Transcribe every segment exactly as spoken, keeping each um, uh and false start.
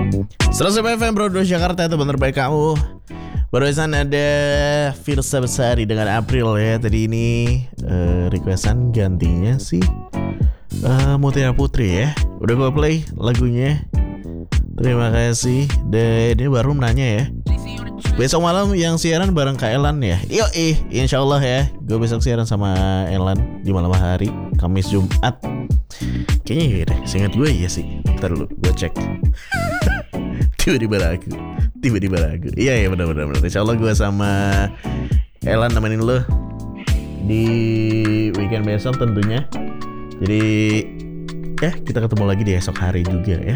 seratus F M Bro Jakarta, teman terbaik kamu. Barusan ada Firsa Besari dengan April ya. Tadi ini uh, requestan gantinya sih uh, Mutiara Putri ya. Udah gue play lagunya. Terima kasih. Dan ini baru nanya ya, besok malam yang siaran bareng Kak Elan ya. Yo ih, insya Allah ya. Gue besok siaran sama Elan di malam hari, Kamis Jumat. Kayaknya iya deh, seingat gue iya sih. Ntar dulu gue cek. Tiba-tiba lagu Tiba-tiba lagu Iya iya benar-benar. Insya Allah gue sama Elan nemenin lo di weekend besok tentunya. Jadi ya kita ketemu lagi di esok hari juga ya.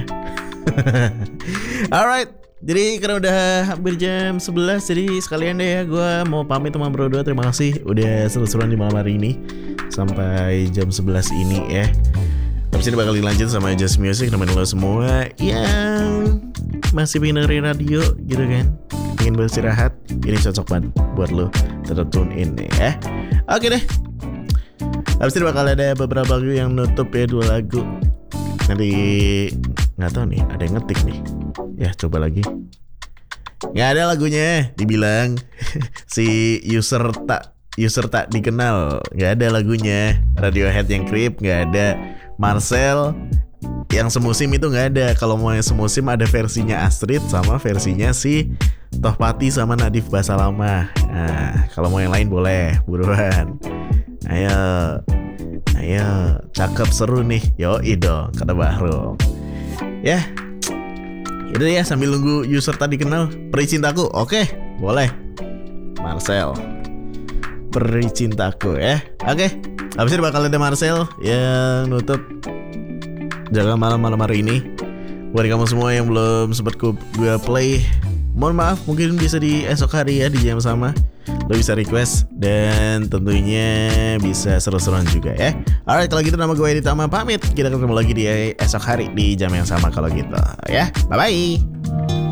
Alright, jadi karena udah hampir jam sebelas, jadi sekalian deh ya gue mau pamit sama Bro dua. Terima kasih udah seru-seruan di malam hari ini sampai jam sebelas ini ya. Terus ini bakal dilanjut sama Just Music, nemenin lo semua yang masih pengen dengerin radio gitu kan, pengen beristirahat, ini cocok banget buat lo. Tetap tune in nih ya. Oke deh, habis ini bakal ada beberapa lagu yang nutup ya, dua lagu. Nanti nggak tahu nih, ada yang ngetik nih. Ya coba lagi. Nggak ada lagunya, dibilang si user tak user tak dikenal. Nggak ada lagunya. Radiohead yang Creep nggak ada. Marcel yang semusim itu nggak ada. Kalau mau yang semusim ada versinya Astrid sama versinya si Tohpati sama Nadif Basalama. Nah, kalau mau yang lain boleh, buruan. Ayo, ayo, cakep seru nih. Yoi dong, kata Bahro. Ya, itu ya sambil nunggu user tadi kenal. Peri Cintaku, oke, boleh. Marcel, Peri Cintaku ya, oke. Habis ini bakal ada Marcel yang nutup Jaga Malam-malam hari ini. Buat kamu semua yang belum sempat gue play, mohon maaf, mungkin bisa di esok hari ya, di jam sama. Lo bisa request dan tentunya bisa seru-seruan juga ya. Alright, kalau gitu nama gue Edi Tama pamit. Kita ketemu lagi di esok hari di jam yang sama kalau gitu ya. Bye-bye.